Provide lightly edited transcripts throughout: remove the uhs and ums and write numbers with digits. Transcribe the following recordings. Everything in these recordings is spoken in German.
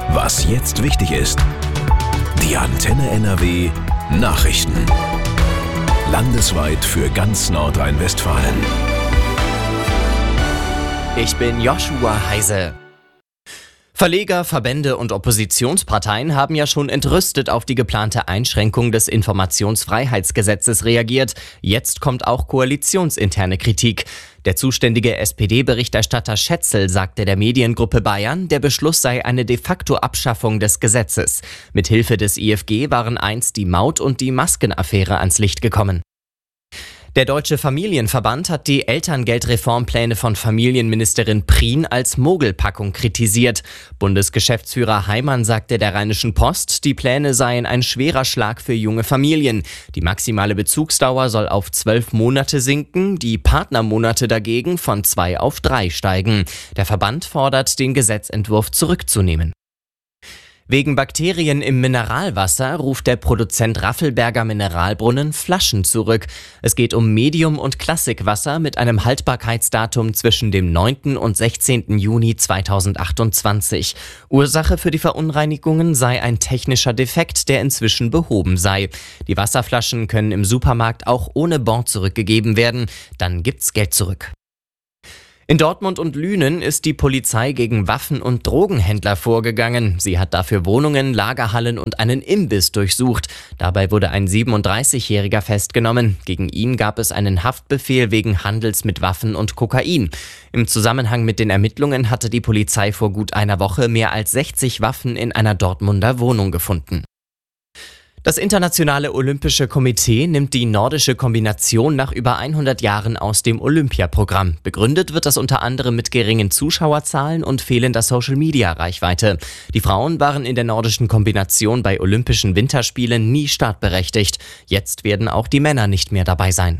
Was jetzt wichtig ist. Die Antenne NRW Nachrichten. Landesweit für ganz Nordrhein-Westfalen. Ich bin Joshua Heise. Verleger, Verbände und Oppositionsparteien haben ja schon entrüstet auf die geplante Einschränkung des Informationsfreiheitsgesetzes reagiert. Jetzt kommt auch koalitionsinterne Kritik. Der zuständige SPD-Berichterstatter Schätzel sagte der Mediengruppe Bayern, der Beschluss sei eine de facto Abschaffung des Gesetzes. Mithilfe des IFG waren einst die Maut- und die Maskenaffäre ans Licht gekommen. Der Deutsche Familienverband hat die Elterngeldreformpläne von Familienministerin Prien als Mogelpackung kritisiert. Bundesgeschäftsführer Heimann sagte der Rheinischen Post, die Pläne seien ein schwerer Schlag für junge Familien. Die maximale Bezugsdauer soll auf 12 Monate sinken, die Partnermonate dagegen von 2 auf 3 steigen. Der Verband fordert, den Gesetzentwurf zurückzunehmen. Wegen Bakterien im Mineralwasser ruft der Produzent Raffelberger Mineralbrunnen Flaschen zurück. Es geht um Medium- und Klassikwasser mit einem Haltbarkeitsdatum zwischen dem 9. und 16. Juni 2028. Ursache für die Verunreinigungen sei ein technischer Defekt, der inzwischen behoben sei. Die Wasserflaschen können im Supermarkt auch ohne Bon zurückgegeben werden. Dann gibt's Geld zurück. In Dortmund und Lünen ist die Polizei gegen Waffen- und Drogenhändler vorgegangen. Sie hat dafür Wohnungen, Lagerhallen und einen Imbiss durchsucht. Dabei wurde ein 37-Jähriger festgenommen. Gegen ihn gab es einen Haftbefehl wegen Handels mit Waffen und Kokain. Im Zusammenhang mit den Ermittlungen hatte die Polizei vor gut einer Woche mehr als 60 Waffen in einer Dortmunder Wohnung gefunden. Das Internationale Olympische Komitee nimmt die nordische Kombination nach über 100 Jahren aus dem Olympiaprogramm. Begründet wird das unter anderem mit geringen Zuschauerzahlen und fehlender Social-Media-Reichweite. Die Frauen waren in der nordischen Kombination bei Olympischen Winterspielen nie startberechtigt. Jetzt werden auch die Männer nicht mehr dabei sein.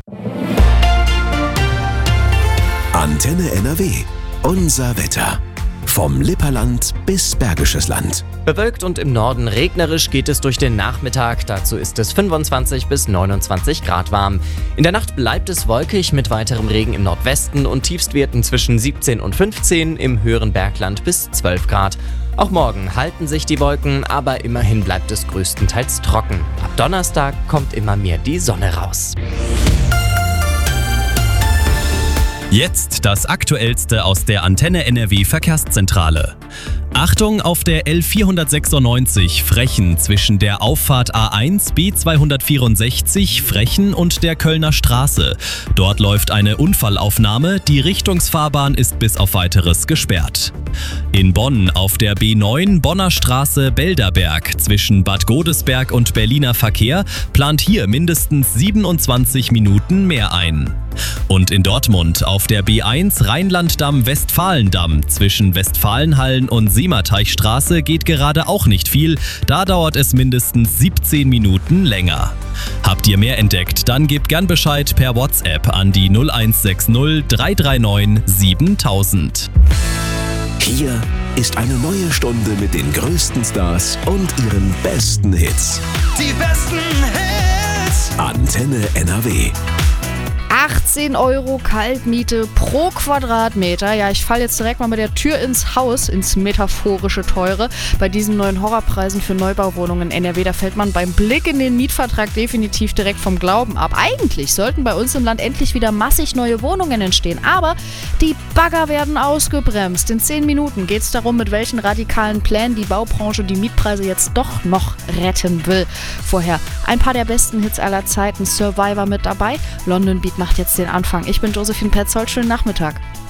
Antenne NRW. Unser Wetter. Vom Lipperland bis Bergisches Land. Bewölkt und im Norden regnerisch geht es durch den Nachmittag. Dazu ist es 25 bis 29 Grad warm. In der Nacht bleibt es wolkig mit weiterem Regen im Nordwesten und Tiefstwerten zwischen 17 und 15, im höheren Bergland bis 12 Grad. Auch morgen halten sich die Wolken, aber immerhin bleibt es größtenteils trocken. Ab Donnerstag kommt immer mehr die Sonne raus. Jetzt das Aktuellste aus der Antenne NRW Verkehrszentrale. Achtung auf der L496 Frechen zwischen der Auffahrt A1 B264 Frechen und der Kölner Straße. Dort läuft eine Unfallaufnahme, die Richtungsfahrbahn ist bis auf Weiteres gesperrt. In Bonn auf der B9 Bonner Straße Belderberg zwischen Bad Godesberg und Berliner Verkehr plant hier mindestens 27 Minuten mehr ein. Und in Dortmund auf der B1 Rheinlanddamm-Westfalendamm zwischen Westfalenhallen und Seemateichstraße geht gerade auch nicht viel, da dauert es mindestens 17 Minuten länger. Habt ihr mehr entdeckt, dann gebt gern Bescheid per WhatsApp an die 0160 339 7000. Hier ist eine neue Stunde mit den größten Stars und ihren besten Hits. Die besten Hits! Antenne NRW. 18 € Kaltmiete pro Quadratmeter. Ja, ich falle jetzt direkt mal mit der Tür ins Haus, ins metaphorische Teure. Bei diesen neuen Horrorpreisen für Neubauwohnungen in NRW, da fällt man beim Blick in den Mietvertrag definitiv direkt vom Glauben ab. Eigentlich sollten bei uns im Land endlich wieder massig neue Wohnungen entstehen, aber die Bagger werden ausgebremst. In 10 Minuten geht es darum, mit welchen radikalen Plänen die Baubranche die Mietpreise jetzt doch noch retten will. Vorher ein paar der besten Hits aller Zeiten. Survivor mit dabei. London Beat macht jetzt den Anfang. Ich bin Josephine Petzold. Schönen Nachmittag.